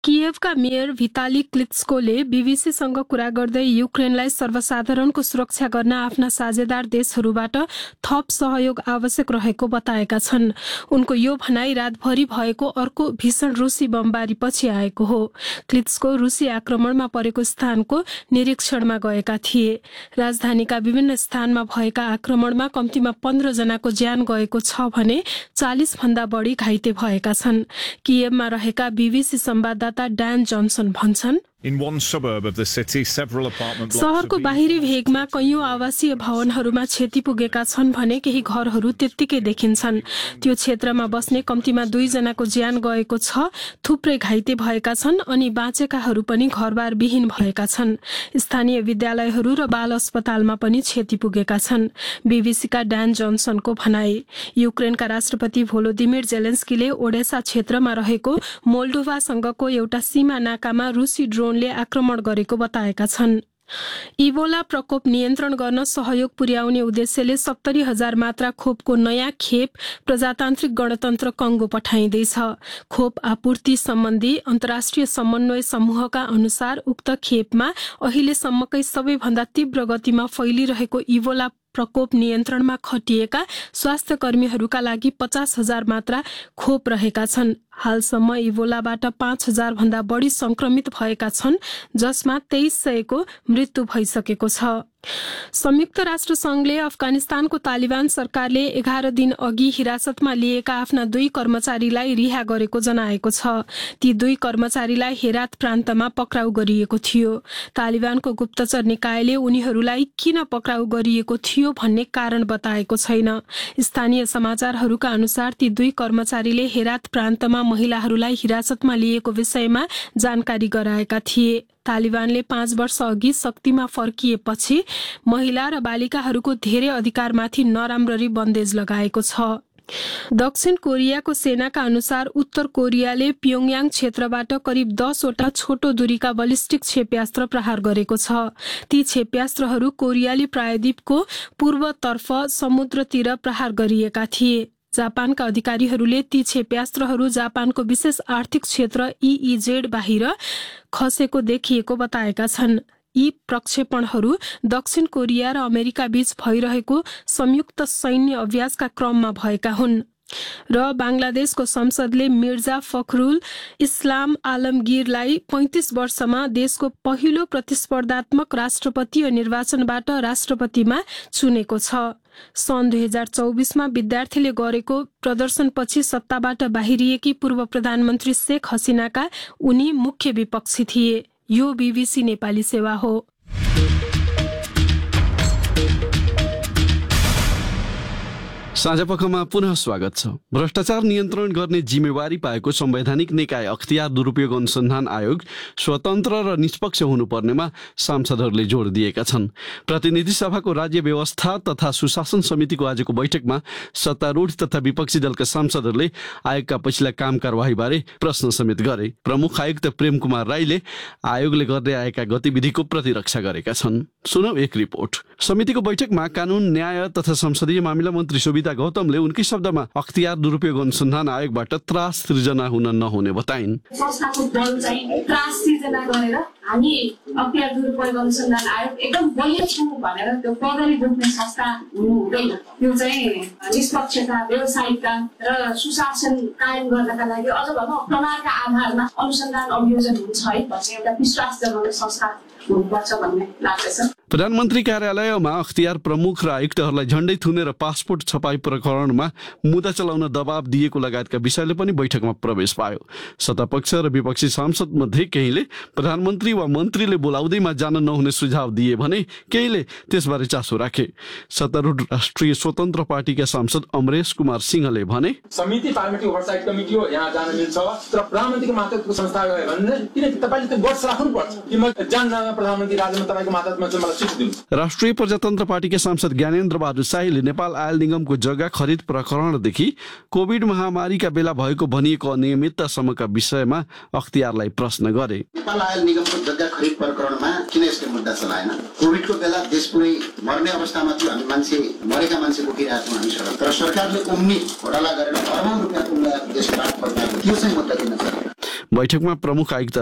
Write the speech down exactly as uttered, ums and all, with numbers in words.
कियभका mayor भिताली क्लित्स्कोले बीबीसीसँग कुरा गर्दै युक्रेनलाई सर्वसाधारणको सुरक्षा गर्न आफ्ना साझेदार देशहरूबाट थप सहयोग आवश्यक रहेको बताएका छन्। उनको यो भनाई रातभरि भएको अर्को भीषण रुसी बमबारीपछि आएको हो। क्लित्स्को रुसी आक्रमणमा परेको स्थानको निरीक्षणमा गएका थिए। राजधानीका विभिन्न स्थानमा भएका आक्रमणमा कम्तीमा पन्ध्र जनाको ज्यान गएको छ भने चालिस भन्दा बढी घाइते भएका छन्। कियभमा रहेका बीबीसी संवाददाता डैन जॉनसन भन्छन्, शहरको बाहिरी भेगमा कैयौं आवासीय भवनहरूमा क्षति पुगेका छन् भने केही घरहरू त्यत्तिकै देखिन्छन्। त्यो क्षेत्रमा बस्ने कम्तीमा दुई जनाको ज्यान गएको छ, थुप्रै घाइते भएका छन् अनि बाँचेकाहरू पनि घरबार विहीन भएका छन्। स्थानीय विद्यालयहरू र बाल अस्पतालमा पनि क्षति पुगेका छन्। बीबीसीका डैन जॉनसनको भनाई। युक्रेनका राष्ट्रपति भोलोदिमिर जेलेन्स्कीले ओडेसा क्षेत्रमा रहेको मोल्डोभासँगको एउटा सीमा नाकामा रुसी ड्रोनले आक्रमण गरेको बताएका छन्। इबोला प्रकोप नियन्त्रण गर्न सहयोग पुर्याउने उद्देश्यले सत्तरी हजार मात्रा खोपको नयाँ खेप प्रजातान्त्रिक गणतन्त्र कङ्गो पठाइँदैछ। खोप आपूर्ति सम्बन्धी अन्तर्राष्ट्रिय समन्वय समूहका अनुसार उक्त खेपमा अहिलेसम्मकै सबैभन्दा तीव्र गतिमा फैलिरहेको इबोला प्रकोप नियन्त्रणमा खटिएका स्वास्थ्य कर्मीहरूका लागि पचास हजार मात्रा खोप रहेका छन्। हालसम्म इबोलाबाट पाँच हजार भन्दा बढी संक्रमित भएका छन्, जसमा तेइस सयको मृत्यु भइसकेको छ। संयुक्त राष्ट्र संघले अफगानिस्तानको तालिबान सरकारले एघार दिन अघि हिरासतमा लिएका आफ्ना दुई कर्मचारीलाई रिहा गरेको जनाएको छ। ती दुई कर्मचारीलाई हेरात प्रान्तमा पक्राउ गरिएको थियो। तालिबानको गुप्तचर निकायले उनीहरूलाई किन पक्राउ गरिएको थियो भन्ने कारण बताएको छैन। स्थानीय समाचारहरूका अनुसार ती दुई कर्मचारीले हेरात प्रान्तमा महिलाहरूलाई हिरासतमा लिएको विषयमा जानकारी गराएका थिए। तालिबानले पाँच वर्ष अघि शक्तिमा फर्किएपछि महिला र बालिकाहरूको धेरै अधिकारमाथि नराम्ररी बन्देज लगाएको छ। दक्षिण कोरियाको सेनाका अनुसार उत्तर कोरियाले प्योङयाङ क्षेत्रबाट करिब दसवटा छोटो दूरीका बलिस्टिक क्षेप्यास्त्र प्रहार गरेको छ। ती क्षेप्यास्त्रहरू कोरियाली प्रायद्वीपको पूर्वतर्फ समुद्रतिर प्रहार गरिएका थिए। जापानका अधिकारीहरूले ती क्षेप्यास्त्रहरू जापानको विशेष आर्थिक क्षेत्र इइजेड बाहिर खसेको देखिएको बताएका छन्। यी प्रक्षेपणहरू दक्षिण कोरिया र अमेरिका बीच भइरहेको संयुक्त सैन्य अभ्यासका क्रममा भएका हुन्। र बांग्लादेशको संसदले मिर्जा फखरुल इस्लाम आलमगीरलाई पैंतीस वर्षमा देशको पहिलो प्रतिस्पर्धात्मक राष्ट्रपतीय निर्वाचनबाट राष्ट्रपतिमा चुनेको छ। सन् दुई हजार चौबीसमा विद्यार्थीले गरेको प्रदर्शनपछि सत्ताबाट बाहिरिएकी पूर्व प्रधानमन्त्री शेख हसिनाका उनी मुख्य विपक्षी थिए। यो बीबीसी नेपाली सेवा हो। साँझपखमा पुनः स्वागत छ। भ्रष्टाचार नियन्त्रण गर्ने जिम्मेवारी पाएको संवैधानिक निकाय अख्तियार दुरुपयोग अनुसन्धान आयोग स्वतन्त्र र निष्पक्ष हुनुपर्नेमा सांसदहरूले जोड दिएका छन्। प्रतिनिधि सभाको राज्य व्यवस्था तथा सुशासन समितिको आजको बैठकमा सत्तारूढ तथा विपक्षी दलका सांसदहरूले आयोगका पछिल्ला काम कारवाहीबारे प्रश्न समेत गरे। प्रमुख आयुक्त प्रेम कुमार राईले आयोगले गर्दै आएका गतिविधिको प्रतिरक्षा गरेका छन्। सुनौ एक रिपोर्ट। समितिको बैठकमा कानून, न्याय तथा संसदीय मामिला मन्त्री सुविधा गौतमले उनकै शब्दमा अख्तियार दुरुपयोग अनुसन्धान आयोगबाट त्रास सृजना हुन नहुने बताइन्। संस्थाको दल चाहिँ त्रास सृजना गरेर हामी अख्तियार दुरुपयोग अनुसन्धान आयोग एकदम बलियो छु भनेर त्यो पगली बोक्ने संस्था हुनु हुँदैन। त्यो चाहिँ निष्पक्षता, व्यावसायिकता र सुशासन कायम गर्नका लागि अझ भनौँ प्रमाणका आधारमा अनुसन्धान अभियोजन हुन्छ है भन्ने एउटा विश्वास जगाउने संस्था हुनुपर्छ भन्ने लाग्दछ। प्रधानमन्त्री कार्यालयमा अख्तियार प्रमुख र आयुक्तहरूलाई झण्डै थुनेर पासपोर्ट छपाई प्रकरणमा मुद्दा चलाउन दबाब दिएको लगायतका विषयले पनि बैठकमा प्रवेश पायो। सत्तापक्ष र विपक्षी सांसद मध्ये केहीले प्रधानमन्त्री वा मन्त्रीले बोलाउँदैमा जान नहुने सुझाव दिए भने केहीले त्यसबारे चासो राखे। सत्तारूढ राष्ट्रिय स्वतन्त्र पार्टीका सांसद अमरेश कुमार सिंहले भने, समिति पार्लियामेन्ट्री ओभरसाइट कमिटी हो, यहाँ जान मिल्छ, तर प्रधानमन्त्रीको मातहतको संस्था हो भने किन तपाईले त्यो गट्स राख्नुपर्छ कि म जान्न प्रधानमन्त्री राजमा तपाईको मातहतमा चाहिँ मलाई सिट दिनु। राष्ट्रिय प्रजातन्त्र पार्टीका सांसद ज्ञानेन्द्र बहादुर शाहीले नेपाल आयल निगमको जग्गा खरिद प्रकरणदेखि कोभिड महामारीका बेला भएको भनिएको अनियमिततासम्मका विषयमा अख्तियारलाई प्रश्न गरे। नेपाल आयल निगमको जग्गा खरिद प्रकरणमा किन यसले मुद्दा चलाएन? कोभिडको बेला देश पुरै मर्ने अवस्थामा थियो, हामी मान्छे मरेका मान्छे बोकिरहेका छौँ हामी सडक, तर सरकारले उम्मी घोटाला गरेर अर्बौं रुपियाँको देशबाट फर्काएको त्यो चाहिँ मुद्दा किन छ? बैठकमा प्रमुख आयुक्त